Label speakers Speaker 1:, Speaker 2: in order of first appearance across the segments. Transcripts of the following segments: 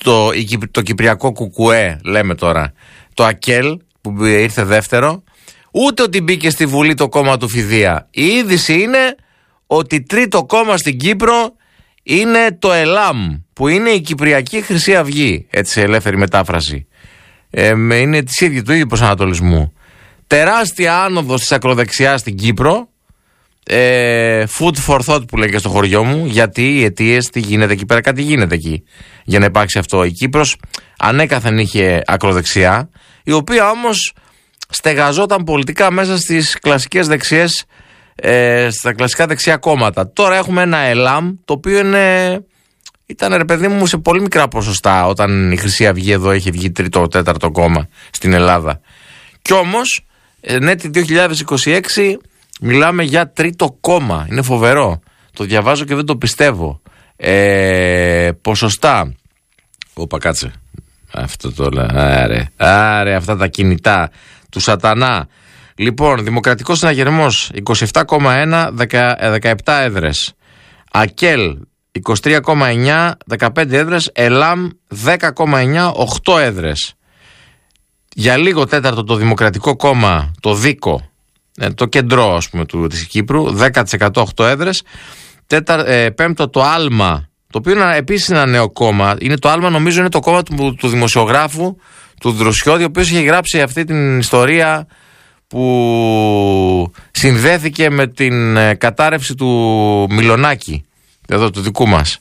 Speaker 1: το κυπριακό κουκουέ, λέμε τώρα, το ΑΚΕΛ που ήρθε δεύτερο, ούτε ότι μπήκε στη Βουλή το κόμμα του Φιδεία. Η είδηση είναι ότι τρίτο κόμμα στην Κύπρο είναι το ΕΛΑΜ, που είναι η Κυπριακή Χρυσή Αυγή, έτσι ελεύθερη μετάφραση. Είναι του ίδιου προσανατολισμού. Τεράστια άνοδος της ακροδεξιάς στην Κύπρο. Food for thought που λέγεται στο χωριό μου. Γιατί οι αιτίες, τι γίνεται εκεί πέρα, κάτι γίνεται εκεί για να υπάρξει αυτό. Η Κύπρος ανέκαθεν είχε ακροδεξιά, η οποία όμως στεγαζόταν πολιτικά μέσα στις κλασικές δεξιές, στα κλασικά δεξιά κόμματα. Τώρα έχουμε ένα ΕΛΑΜ, το οποίο ήταν, ρε παιδί μου, σε πολύ μικρά ποσοστά όταν η Χρυσή Αυγή εδώ είχε βγει τρίτο, τέταρτο κόμμα στην Ελλάδα. Κι όμως, τη 2026 μιλάμε για τρίτο κόμμα. Είναι φοβερό. Το διαβάζω και δεν το πιστεύω. Ποσοστά. Όπα, κάτσε. Αυτό το λέω. Άρε, αυτά τα κινητά του σατανά. Λοιπόν, Δημοκρατικός Συναγερμός 27,1, 17 έδρες. ΑΚΕΛ 23,9, 15 έδρες. ΕΛΑΜ 10,9, 8 έδρες. Για λίγο τέταρτο το Δημοκρατικό Κόμμα, το ΔΙΚΟ, το κεντρό, ας πούμε, της Κύπρου, 10%, 8 έδρες. Πέμπτο το ΑΛΜΑ, το οποίο είναι επίσης ένα νέο κόμμα. Είναι το ΑΛΜΑ, νομίζω είναι το κόμμα του δημοσιογράφου, του Δροσιώδη, ο οποίος είχε γράψει αυτή την ιστορία που συνδέθηκε με την κατάρρευση του Μιλονάκη, εδώ του δικού μας.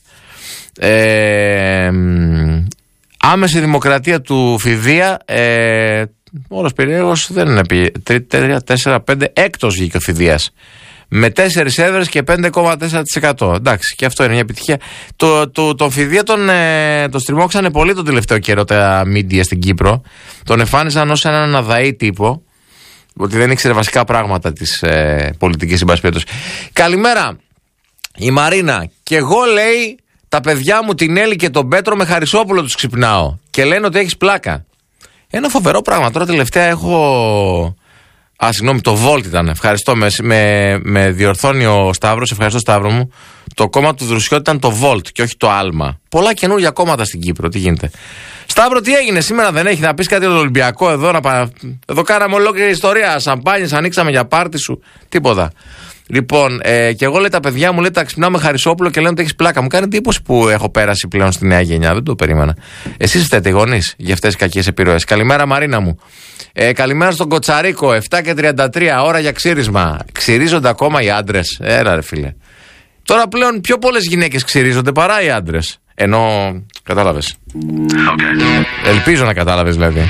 Speaker 1: Άμεση δημοκρατία του Φιδεία, όλος περίεργος, δεν είναι 3, 4, 5, έκτος βγήκε ο Φιδείας. Με 4 έδρες και 5,4%. Εντάξει, και αυτό είναι μια επιτυχία. Τον Φιδεία τον στριμώξανε πολύ τον τελευταίο καιρό τα μίντια στην Κύπρο. Τον εμφάνιζαν ως έναν αδαή τύπο, ότι δεν ήξερε βασικά πράγματα της πολιτικής συμπασπέτωσης. Καλημέρα, η Μαρίνα. Και εγώ, λέει, τα παιδιά μου, την Έλλη και τον Πέτρο, με Χαρισόπουλο τους ξυπνάω. Και λένε ότι έχεις πλάκα. Ένα φοβερό πράγμα. Τώρα τελευταία έχω... συγγνώμη, το Volt ήταν. Ευχαριστώ. Με διορθώνει ο Σταύρος. Ευχαριστώ, Σταύρο μου. Το κόμμα του Δρουσιώτη ήταν το Volt και όχι το Άλμα. Πολλά καινούργια κόμματα στην Κύπρο. Τι γίνεται. Σταύρο, τι έγινε σήμερα, δεν έχει να πεις κάτι για τον Ολυμπιακό εδώ? Εδώ κάναμε ολόκληρη ιστορία. Σαμπάνιες ανοίξαμε για πάρτι σου. Τίποτα. Λοιπόν, και εγώ, λέει, τα παιδιά μου, λέει, τα ξυπνάω με Χαρισόπουλο και λένε ότι έχεις πλάκα. Μου κάνει εντύπωση που έχω πέρασει πλέον στη νέα γενιά. Δεν το περίμενα. Εσείς είστε γονείς για αυτές τις κακές επιρροές. Καλημέρα, Μαρίνα μου. Καλημέρα στον Κοτσαρίκο. 7:33 ώρα για ξύρισμα. Ξυρίζονται ακόμα οι άντρες? Έλα, ρε φίλε. Τώρα πλέον πιο πολλές γυναίκες ξυρίζονται παρά οι άντρες. Ενώ, κατάλαβες. Okay. Ελπίζω να κατάλαβες, δηλαδή.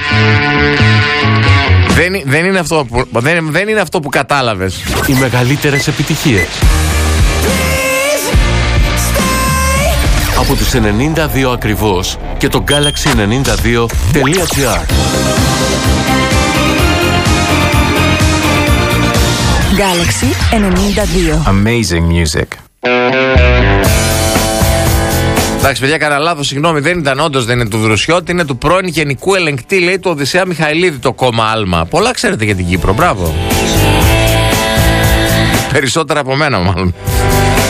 Speaker 1: Δεν είναι αυτό που κατάλαβες.
Speaker 2: Οι μεγαλύτερες επιτυχίες. Από τους 92 ακριβώς και το Galaxy92.gr.
Speaker 3: Galaxy 92.
Speaker 4: Amazing music.
Speaker 1: Εντάξει, παιδιά, κάνα λάθος, συγγνώμη, δεν ήταν, όντως δεν είναι του Δροσιώτη, είναι του πρώην Γενικού Ελεγκτή, λέει, του Οδυσσέα Μιχαηλίδη, το κόμμα Άλμα. Πολλά ξέρετε για την Κύπρο, μπράβο. Περισσότερα από μένα, μάλλον.